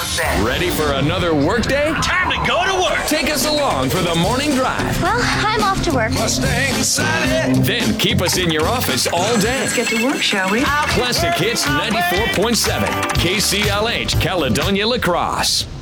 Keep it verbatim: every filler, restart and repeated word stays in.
Ready for another workday? Time to go to work. Take us along for the morning drive. Well, I'm off to work. Mustang Sally. Then keep us in your office all day. Let's get to work, shall we? Classic Hits ninety-four point seven, K C L H, Caledonia La Crosse.